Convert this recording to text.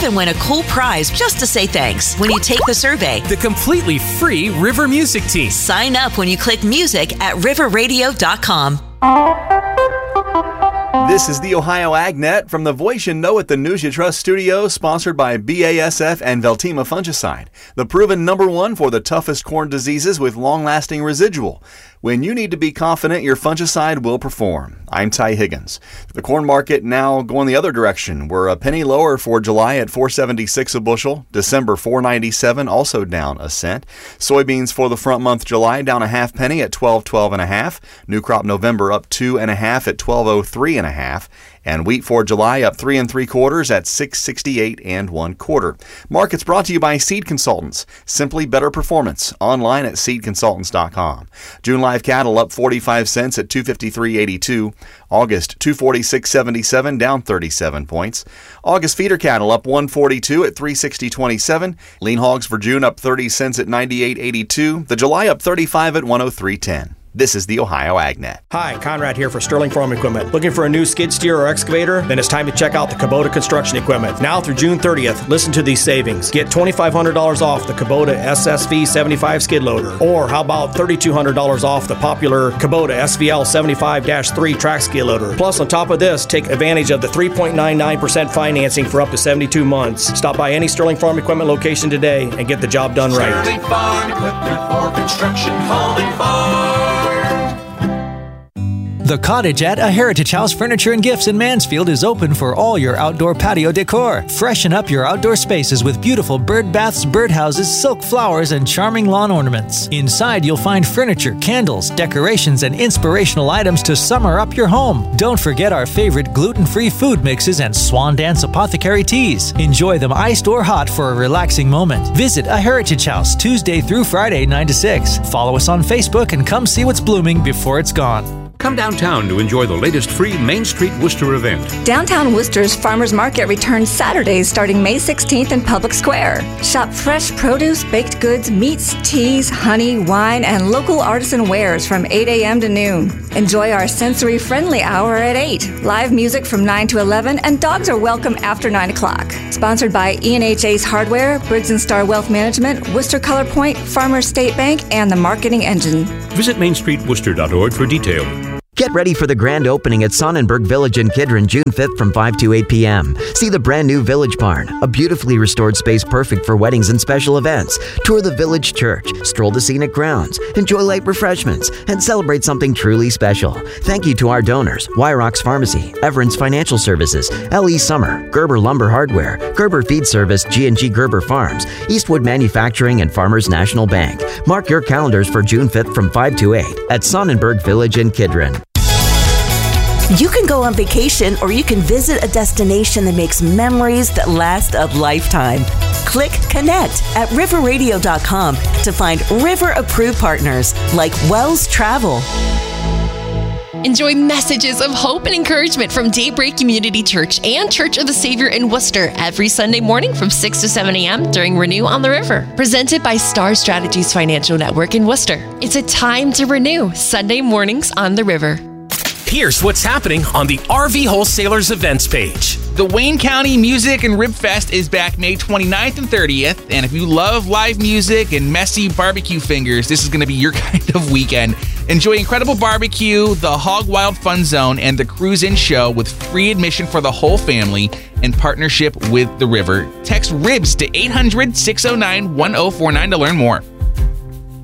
even win a cool prize just to say thanks when you take the survey. The completely free River Music Team. Sign up when you click music at riverradio.com. This is the Ohio AgNet from the Voice You Know at the News You Trust studio, sponsored by BASF and Veltima Fungicide, the proven #1 for the toughest corn diseases with long-lasting residual. When you need to be confident your fungicide will perform. I'm Ty Higgins. The corn market now going the other direction. We're a penny lower for July at $4.76 a bushel. December $4.97, also down a cent. Soybeans for the front month July down a half penny at $12.12.5. New crop November up 2.5 at $12.03.5. And wheat for July up 3 3/4 at $6.68 1/4. Markets brought to you by Seed Consultants. Simply better performance. Online at seedconsultants.com. June live cattle up 45 cents at $253.82. August $246.77, down 37 points. August feeder cattle up 142 at $360.27. Lean hogs for June up 30 cents at $98.82. The July up 35 at $103.10. This is the Ohio AgNet. Hi, Conrad here for Sterling Farm Equipment. Looking for a new skid steer or excavator? Then it's time to check out the Kubota Construction Equipment. Now through June 30th, listen to these savings. Get $2,500 off the Kubota SSV 75 skid loader. Or how about $3,200 off the popular Kubota SVL 75-3 track skid loader. Plus, on top of this, take advantage of the 3.99% financing for up to 72 months. Stop by any Sterling Farm Equipment location today and get the job done right. Sterling Farm Equipment for construction, home and farm. The Cottage at A Heritage House Furniture and Gifts in Mansfield is open for all your outdoor patio decor. Freshen up your outdoor spaces with beautiful bird baths, birdhouses, silk flowers, and charming lawn ornaments. Inside, you'll find furniture, candles, decorations, and inspirational items to summer up your home. Don't forget our favorite gluten-free food mixes and Swan Dance Apothecary teas. Enjoy them iced or hot for a relaxing moment. Visit A Heritage House Tuesday through Friday, 9 to 6. Follow us on Facebook and come see what's blooming before it's gone. Come downtown to enjoy the latest free Main Street Worcester event. Downtown Worcester's Farmers Market returns Saturdays starting May 16th in Public Square. Shop fresh produce, baked goods, meats, teas, honey, wine, and local artisan wares from 8 a.m. to noon. Enjoy our sensory-friendly hour at 8. Live music from 9 to 11, and dogs are welcome after 9 o'clock. Sponsored by E&H Ace Hardware, Briggs & Star Wealth Management, Worcester Color Point, Farmers State Bank, and the Marketing Engine. Visit mainstreetworcester.org for details. Get ready for the grand opening at Sonnenberg Village in Kidron June 5th from 5 to 8 p.m. See the brand new Village Barn, a beautifully restored space perfect for weddings and special events. Tour the Village Church, stroll the scenic grounds, enjoy light refreshments, and celebrate something truly special. Thank you to our donors, Wyrox Pharmacy, Everence Financial Services, L.E. Summer, Gerber Lumber Hardware, Gerber Feed Service, G&G Gerber Farms, Eastwood Manufacturing, and Farmers National Bank. Mark your calendars for June 5th from 5 to 8 at Sonnenberg Village in Kidron. You can go on vacation or you can visit a destination that makes memories that last a lifetime. Click Connect at riverradio.com to find River-approved partners like Wells Travel. Enjoy messages of hope and encouragement from Daybreak Community Church and Church of the Savior in Worcester every Sunday morning from 6 to 7 a.m. during Renew on the River. Presented by Star Strategies Financial Network in Worcester. It's a time to renew. Sunday mornings on the River. Here's what's happening on the RV Wholesalers events page. The Wayne County Music and Rib Fest is back May 29th and 30th, and if you love live music and messy barbecue fingers, this is going to be your kind of weekend. Enjoy incredible barbecue, the Hog Wild Fun Zone, and the Cruise-In Show with free admission for the whole family in partnership with the River. Text RIBS to 800-609-1049 to learn more.